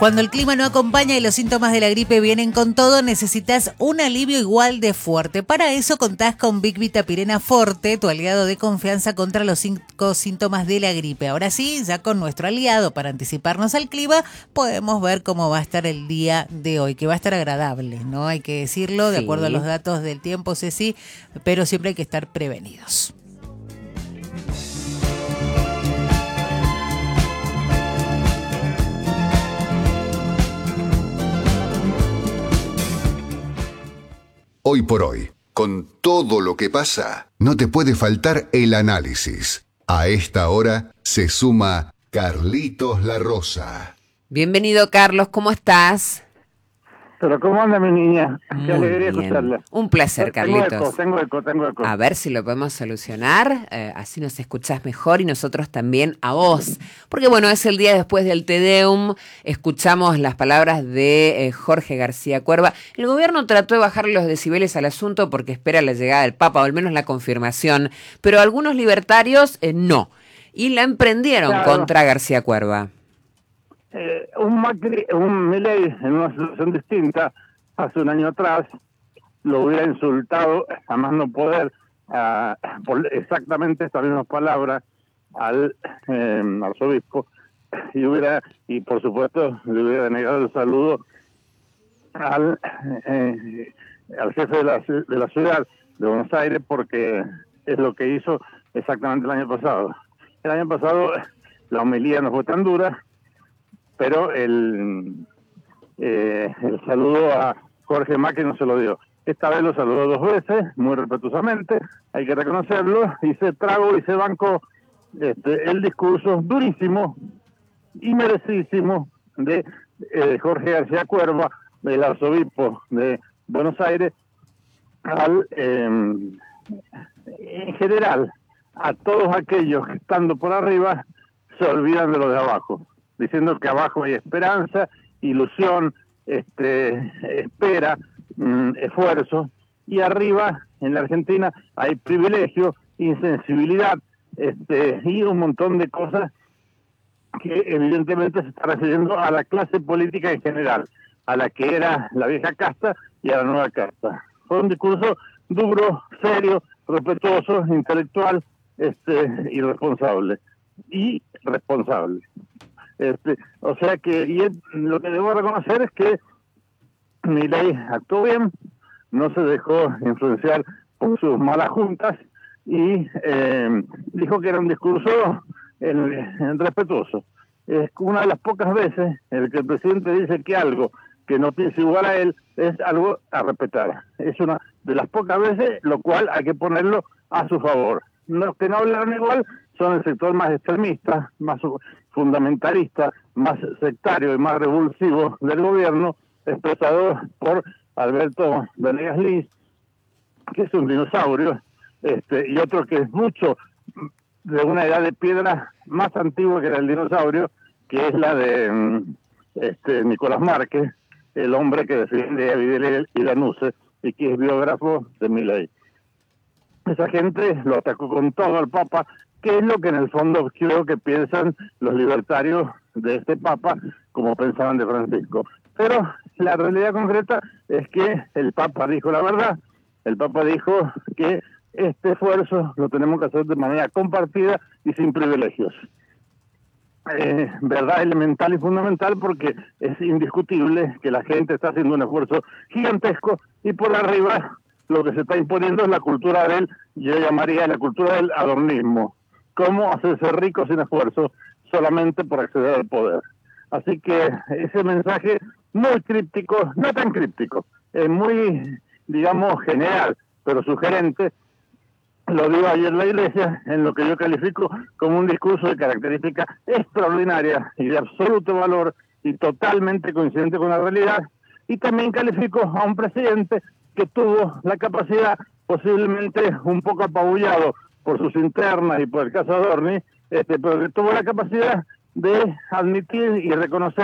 Cuando el clima no acompaña y los síntomas de la gripe vienen con todo, necesitas un alivio igual de fuerte. Para eso contás con Big Vitapirena Forte, tu aliado de confianza contra los 5 síntomas de la gripe. Ahora sí, ya con nuestro aliado para anticiparnos al clima, podemos ver cómo va a estar el día de hoy, que va a estar agradable, ¿no? Hay que decirlo, de acuerdo a los datos del tiempo, Ceci, pero siempre hay que estar prevenidos. Hoy por hoy, con todo lo que pasa, no te puede faltar el análisis. A esta hora se suma Carlitos La Rosa. Bienvenido, Carlos, ¿cómo estás? Pero ¿cómo anda mi niña? Qué alegría escucharla. Un placer, Carlitos. Tengo eco. A ver si lo podemos solucionar, así nos escuchás mejor y nosotros también a vos. Porque bueno, es el día después del Te Deum, escuchamos las palabras de Jorge García Cuerva. El gobierno trató de bajar los decibeles al asunto porque espera la llegada del Papa, o al menos la confirmación, pero algunos libertarios no, y la emprendieron contra García Cuerva. Un Milei en una situación distinta, hace un año atrás, lo hubiera insultado a más no poder, por exactamente estas mismas palabras, al arzobispo, y por supuesto le hubiera denegado el saludo al jefe de la ciudad de Buenos Aires, porque es lo que hizo exactamente el año pasado. El año pasado la homilía no fue tan dura, pero el saludo a Jorge Macri no se lo dio. Esta vez lo saludó 2 veces, muy respetuosamente, hay que reconocerlo, y se tragó y se bancó el discurso durísimo y merecidísimo de Jorge García Cuerva, del arzobispo de Buenos Aires, en general, a todos aquellos que estando por arriba se olvidan de lo de abajo, diciendo que abajo hay esperanza, ilusión, espera, esfuerzo, y arriba, en la Argentina, hay privilegio, insensibilidad, y un montón de cosas que evidentemente se está refiriendo a la clase política en general, a la que era la vieja casta y a la nueva casta. Fue un discurso duro, serio, respetuoso, intelectual, y responsable. O sea que lo que debo reconocer es que Milei actuó bien, no se dejó influenciar por sus malas juntas y dijo que era un discurso respetuoso. Es una de las pocas veces en el que el presidente dice que algo que no piensa igual a él es algo a respetar. Es una de las pocas veces, lo cual hay que ponerlo a su favor. Los que no hablaron igual son el sector más extremista, más fundamentalista, más sectario y más revulsivo del gobierno, expresado por Alberto Venegas Lins, que es un dinosaurio, y otro que es mucho de una edad de piedra más antigua que el dinosaurio, que es la de Nicolás Márquez, el hombre que defiende a Videla y Lanuse y que es biógrafo de Milei. Esa gente lo atacó con todo al Papa, que es lo que en el fondo creo que piensan los libertarios de este Papa, como pensaban de Francisco. Pero la realidad concreta es que el Papa dijo la verdad. El Papa dijo que este esfuerzo lo tenemos que hacer de manera compartida y sin privilegios. Verdad elemental y fundamental, porque es indiscutible que la gente está haciendo un esfuerzo gigantesco y por arriba lo que se está imponiendo es la cultura yo llamaría la cultura del adornismo. Cómo hacerse rico sin esfuerzo solamente por acceder al poder. Así que ese mensaje muy críptico, no tan críptico, muy, digamos, general, pero sugerente, lo dio ayer la Iglesia en lo que yo califico como un discurso de característica extraordinaria y de absoluto valor y totalmente coincidente con la realidad, y también califico a un presidente que tuvo la capacidad, posiblemente un poco apabullado por sus internas y por el caso Adorni, pero que tuvo la capacidad de admitir y reconocer